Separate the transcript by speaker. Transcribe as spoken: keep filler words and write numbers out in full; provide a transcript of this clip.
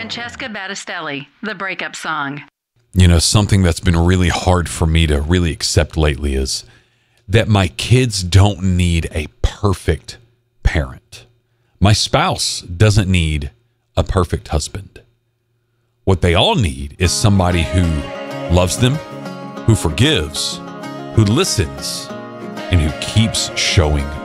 Speaker 1: Francesca Battistelli, The Breakup Song.
Speaker 2: You know, something that's been really hard for me to really accept lately is that my kids don't need a perfect parent. My spouse doesn't need a perfect husband. What they all need is somebody who loves them, who forgives, who listens, and who keeps showing